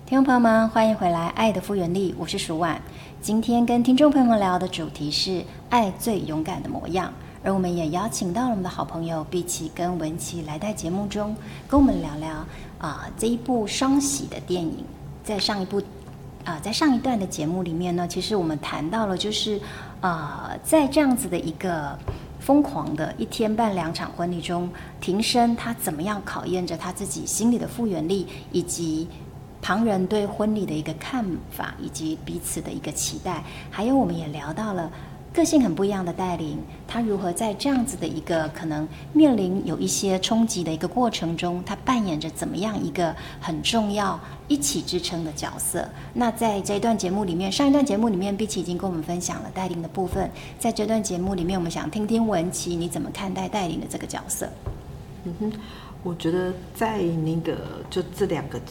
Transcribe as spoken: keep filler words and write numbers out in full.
听众朋友们，欢迎回来《爱的复原力》，我是舒婉。今天跟听众朋友们聊的主题是爱最勇敢的模样，而我们也邀请到了我们的好朋友碧琪跟文琪来在节目中跟我们聊聊啊、呃、这一部双喜的电影。在上一部啊、呃，在上一段的节目里面呢，其实我们谈到了就是呃，在这样子的一个疯狂的一天半两场婚礼中，庭生他怎么样考验着他自己心里的复原力，以及旁人对婚礼的一个看法，以及彼此的一个期待。还有我们也聊到了个性很不一样的戴琳，她如何在这样子的一个可能面临有一些冲击的一个过程中，她扮演着怎么样一个很重要一起支撑的角色。那在这一段节目里面，上一段节目里面碧琪已经跟我们分享了戴琳的部分，在这段节目里面我们想听听文琪你怎么看待戴琳的这个角色。 嗯哼，我觉得在那个就这两个